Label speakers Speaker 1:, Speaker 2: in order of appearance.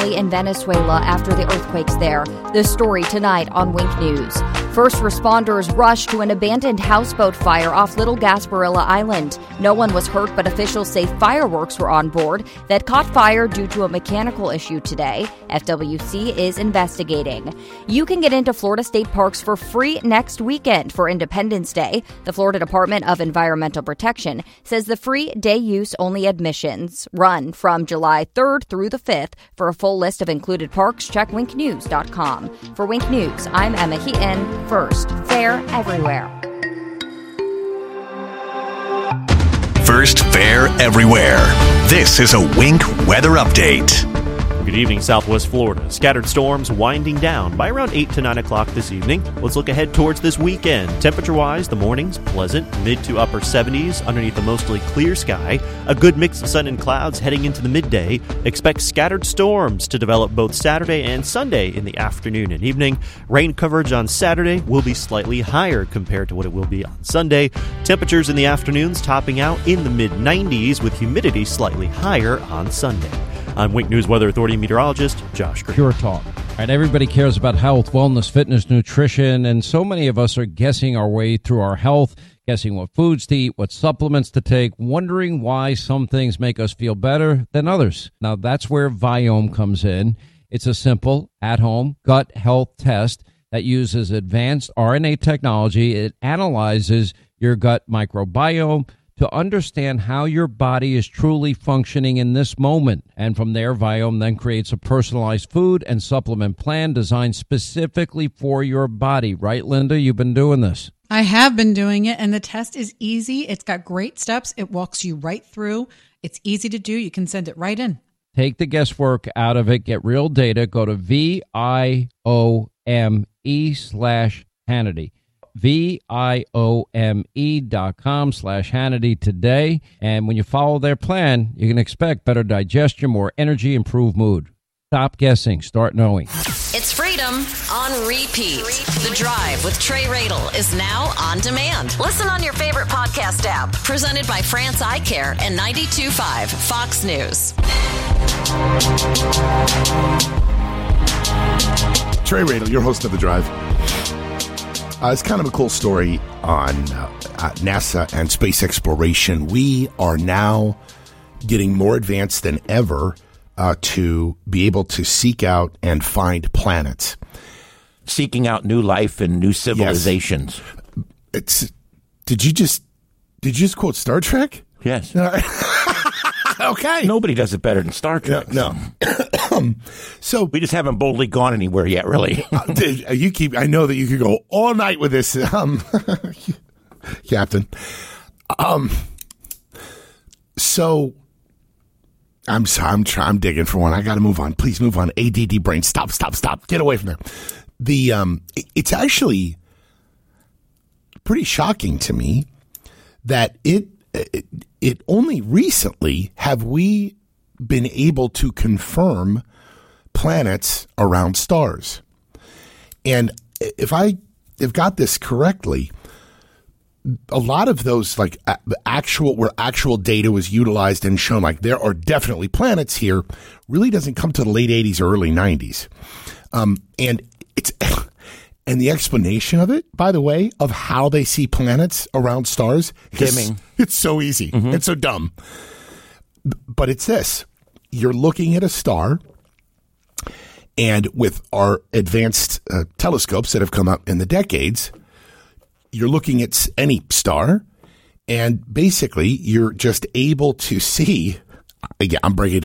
Speaker 1: in Venezuela after the earthquakes there. The story tonight on Wink News. First responders rushed to an abandoned houseboat fire off Little Gasparilla Island. No one was hurt, but officials say fireworks were on board that caught fire due to a mechanical issue today. FWC is investigating. You can get into Florida state parks for free next weekend for Independence Day. The Florida Department of Environmental Protection says the free day-use only admissions run from July 3rd through the 5th. For a full list of included parks, check winknews.com. For Wink News, I'm Emma Heaton. First, fair everywhere.
Speaker 2: First, fair everywhere. This is a Wink weather update.
Speaker 3: Good evening, Southwest Florida. Scattered storms winding down by around 8 to 9 o'clock this evening. Let's look ahead towards this weekend. Temperature-wise, the mornings pleasant, mid to upper 70s underneath a mostly clear sky. A good mix of sun and clouds heading into the midday. Expect scattered storms to develop both Saturday and Sunday in the afternoon and evening. Rain coverage on Saturday will be slightly higher compared to what it will be on Sunday. Temperatures in the afternoons topping out in the mid-90s with humidity slightly higher on Sunday. I'm Wink News Weather Authority meteorologist Josh Green.
Speaker 4: Pure Talk. All right, everybody cares about health, wellness, fitness, nutrition, and so many of us are guessing our way through our health, guessing what foods to eat, what supplements to take, wondering why some things make us feel better than others. Now, that's where Viome comes in. It's a simple, at-home gut health test that uses advanced RNA technology. It analyzes your gut microbiome to understand how your body is truly functioning in this moment. And from there, Viome then creates a personalized food and supplement plan designed specifically for your body. Right, Linda? You've been doing this.
Speaker 5: I have been doing it, and the test is easy. It's got great steps. It walks you right through. It's easy to do. You can send it right in.
Speaker 4: Take the guesswork out of it. Get real data. Go to VIOME/Hannity. VIOME.com/Hannity today. And when you follow their plan, you can expect better digestion, more energy, improved mood. Stop guessing. Start knowing.
Speaker 6: It's freedom on repeat. The Drive with Trey Radel is now on demand. Listen on your favorite podcast app. Presented by France Eye Care and 92.5 Fox News.
Speaker 7: Trey Radel, your host of The Drive. It's kind of a cool story on NASA and space exploration. We are now getting more advanced than ever to be able to seek out and find planets.
Speaker 8: Seeking out new life and new civilizations.
Speaker 7: Yes. Did you just quote Star Trek?
Speaker 8: Yes.
Speaker 7: Okay.
Speaker 8: Nobody does it better than Star Trek.
Speaker 7: No. So
Speaker 8: we just haven't boldly gone anywhere yet, really.
Speaker 7: I know that you could go all night with this, Captain. So I'm digging for one. I got to move on. Please move on. ADD brain. Stop. Get away from there. It's actually pretty shocking to me that it only recently have we been able to confirm planets around stars. And if I have got this correctly, a lot of those where actual data was utilized and shown like there are definitely planets here really doesn't come to the late 80s or early 90s. And the explanation of it, by the way, of how they see planets around stars, it's so easy. Mm-hmm. It's so dumb. But it's this. You're looking at a star, and with our advanced telescopes that have come up in the decades, you're looking at any star, and basically you're just able to see, again, I'm breaking